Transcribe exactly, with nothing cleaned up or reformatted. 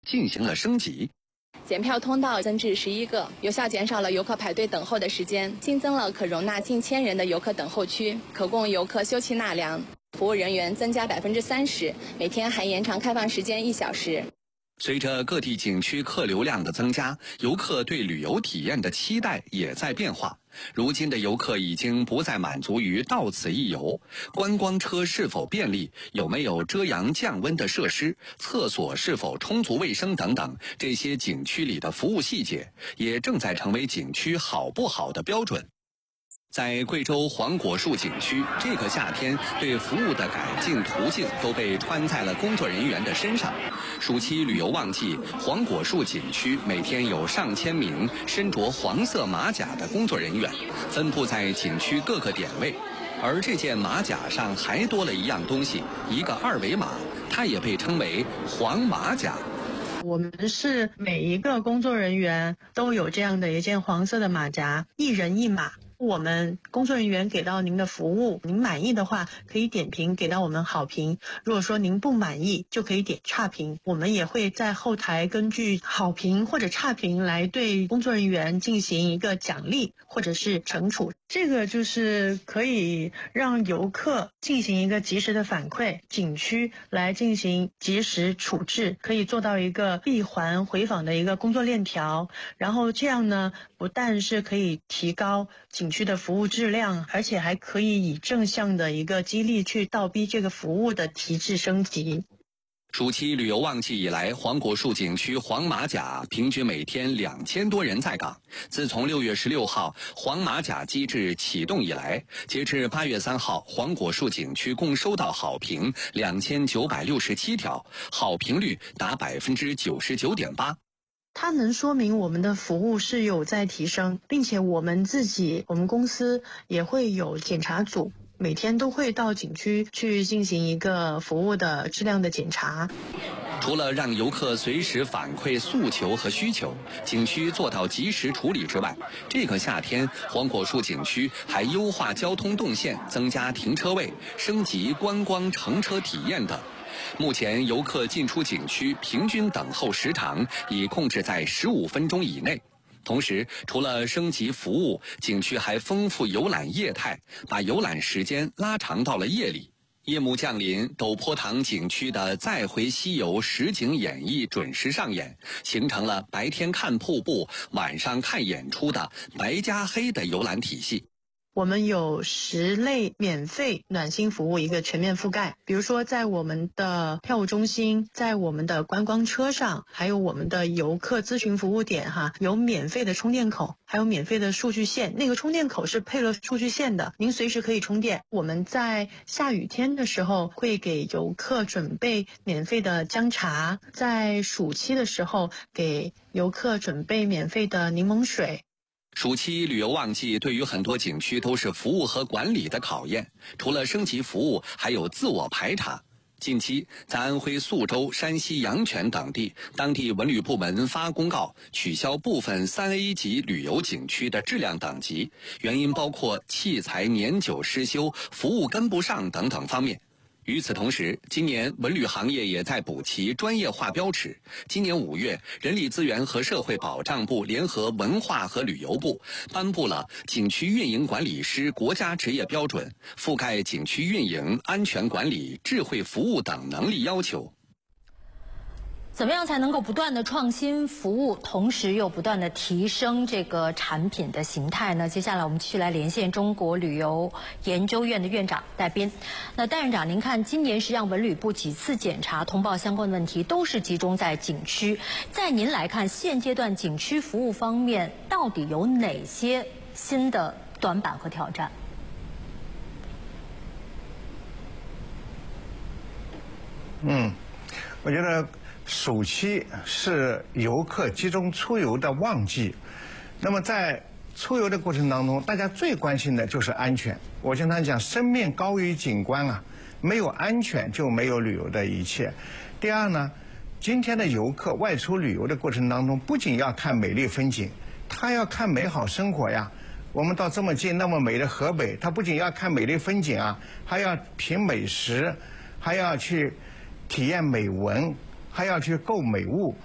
进行了升级。 检票通道增至十一个，有效减少了游客排队等候的时间，新增了可容纳近千人的游客等候区，可供游客休憩纳凉。服务人员增加百分之三十，每天还延长开放时间一小时。 随着各地景区客流量的增加，游客对旅游体验的期待也在变化。如今的游客已经不再满足于到此一游，观光车是否便利，有没有遮阳降温的设施，厕所是否充足卫生等等，这些景区里的服务细节也正在成为景区好不好的标准。在贵州黄果树景区，这个夏天对服务的改进途径都被穿在了工作人员的身上。暑期旅游旺季，黄果树景区每天有上千名身着黄色马甲的工作人员分布在景区各个点位，而这件马甲上还多了一样东西，一个二维码，它也被称为黄马甲。 我们是每一个工作人员都有这样的一件黄色的马甲，一人一码。我们工作人员给到您的服务，您满意的话可以点评给到我们好评，如果说您不满意就可以点差评，我们也会在后台根据好评或者差评来对工作人员进行一个奖励或者是惩处。这个就是可以让游客进行一个及时的反馈，景区来进行及时处置，可以做到一个闭环回访的一个工作链条，然后这样呢不但是可以提高景区的服务质量，而且还可以以正向的一个激励去倒逼这个服务的提质升级。 暑期旅游旺季以来，黄果树景区黄马甲平均每天两千多人在岗。自从六月十六号黄马甲机制启动以来，截至八月三号，黄果树景区共收到好评两千九百六十七条，好评率达百分之九十九点八。 它能说明我们的服务是有在提升，并且我们自己我们公司也会有检查组，每天都会到景区去进行一个服务的质量的检查。 除了让游客随时反馈诉求和需求，景区做到及时处理之外，这个夏天黄果树景区还优化交通动线，增加停车位，升级观光乘车体验等。目前游客进出景区平均等候时长已控制在十五分钟以内。同时，除了升级服务，景区还丰富游览业态，把游览时间拉长到了夜里。夜幕降临，陡坡塘景区的再回西游实景演绎准时上演，形成了白天看瀑布，晚上看演出的白加黑的游览体系。 我们有十类免费暖心服务一个全面覆盖，比如说在我们的票务中心，在我们的观光车上，还有我们的游客咨询服务点哈，有免费的充电口，还有免费的数据线，那个充电口是配了数据线的，您随时可以充电。我们在下雨天的时候会给游客准备免费的姜茶，在暑期的时候给游客准备免费的柠檬水。 暑期旅游旺季对于很多景区都是服务和管理的考验，除了升级服务，还有自我排查。近期，在安徽宿州、山西阳泉等地，当地文旅部门发公告取消部分三 A 级旅游景区的质量等级，原因包括器材年久失修、服务跟不上等等方面。与此同时，今年文旅行业也在补齐专业化标尺。今年五月，人力资源和社会保障部联合文化和旅游部颁布了景区运营管理师国家职业标准，覆盖景区运营、安全管理、智慧服务等能力要求。 怎么样才能够不断的创新服务，同时又不断的提升这个产品的形态呢？接下来我们继续来连线中国旅游研究院的院长戴斌。那戴院长，您看今年实际上文旅部几次检查通报相关问题都是集中在景区，在您来看，现阶段景区服务方面到底有哪些新的短板和挑战？ 嗯，我觉得暑期是游客集中出游的旺季，那么在出游的过程当中，大家最关心的就是安全。我经常讲，生命高于景观啊，没有安全就没有旅游的一切。第二呢，今天的游客外出旅游的过程当中，不仅要看美丽风景，他要看美好生活呀。我们到这么近那么美的河北，他不仅要看美丽风景啊，还要品美食，还要去体验美文，还要去购美物。